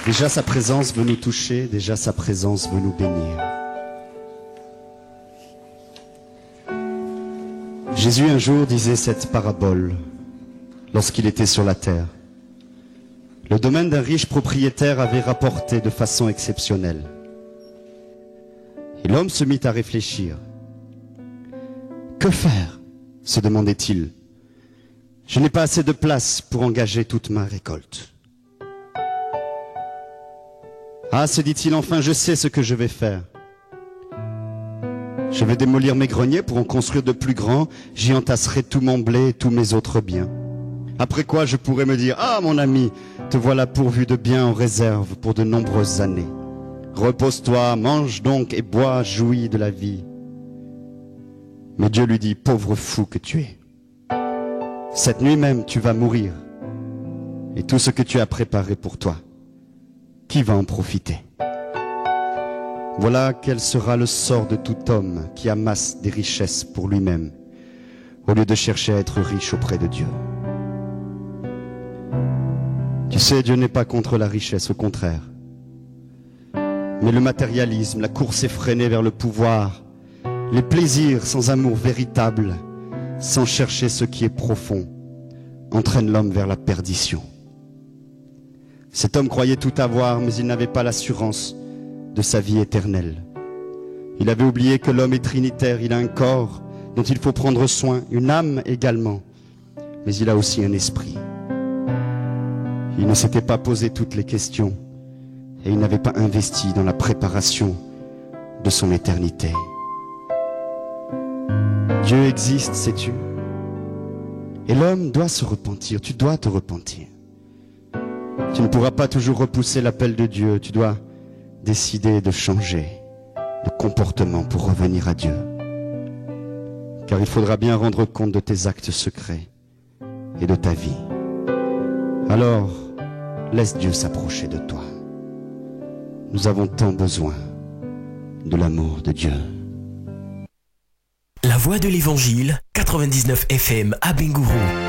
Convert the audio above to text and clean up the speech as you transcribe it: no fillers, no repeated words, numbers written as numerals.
Déjà sa présence veut nous toucher, déjà sa présence veut nous bénir. Jésus un jour disait cette parabole lorsqu'il était sur la terre. Le domaine d'un riche propriétaire avait rapporté de façon exceptionnelle. Et l'homme se mit à réfléchir. Que faire? Se demandait-il. Je n'ai pas assez de place pour engager toute ma récolte. Ah, se dit-il enfin, je sais ce que je vais faire. Je vais démolir mes greniers pour en construire de plus grands. J'y entasserai tout mon blé et tous mes autres biens. Après quoi, je pourrais me dire, ah mon ami, te voilà pourvu de biens en réserve pour de nombreuses années. Repose-toi, mange donc et bois, jouis de la vie. Mais Dieu lui dit, pauvre fou que tu es. Cette nuit même, tu vas mourir. Et tout ce que tu as préparé pour toi, qui va en profiter? Voilà quel sera le sort de tout homme qui amasse des richesses pour lui-même, au lieu de chercher à être riche auprès de Dieu. Tu sais, Dieu n'est pas contre la richesse, au contraire. Mais le matérialisme, la course effrénée vers le pouvoir, les plaisirs sans amour véritable, sans chercher ce qui est profond, entraînent l'homme vers la perdition. Cet homme croyait tout avoir, mais il n'avait pas l'assurance de sa vie éternelle. Il avait oublié que l'homme est trinitaire, il a un corps dont il faut prendre soin, une âme également, mais il a aussi un esprit. Il ne s'était pas posé toutes les questions et il n'avait pas investi dans la préparation de son éternité. Dieu existe, sais-tu? Et l'homme doit se repentir, tu dois te repentir. Tu ne pourras pas toujours repousser l'appel de Dieu, tu dois décider de changer de comportement pour revenir à Dieu. Car il faudra bien rendre compte de tes actes secrets et de ta vie. Alors, laisse Dieu s'approcher de toi. Nous avons tant besoin de l'amour de Dieu. La voix de l'Évangile, 99 FM à Bingourou.